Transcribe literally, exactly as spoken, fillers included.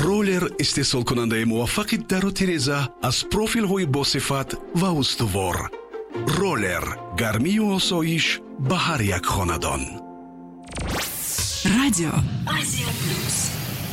ролер استحصال کننده موفق در و تیرزه از پروفیل های با صفت و استوار. رولر، گرمی و آسایش به هر یک خاندان. رادیو آسیا پلوس.